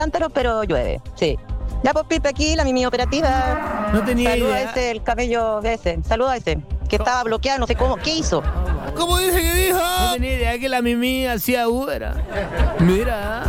cántaros, pero llueve, sí. Ya, pues, Pipe, aquí la Mimi operativa. No tenía Saluda idea. a ese, el cabello de ese. Saluda a ese, que estaba bloqueado, no sé cómo. ¿Qué hizo? ¿Cómo dice que dijo? No tenía idea que la Mimi hacía Uber. Mira.